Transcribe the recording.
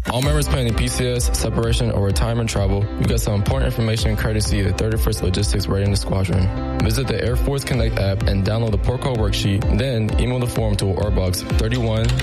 All members planning PCS, separation, or retirement travel, you get some important information courtesy of the 31st Logistics Readiness Squadron. Visit the Air Force Connect app and download the Port Call worksheet, then email the form to our box 31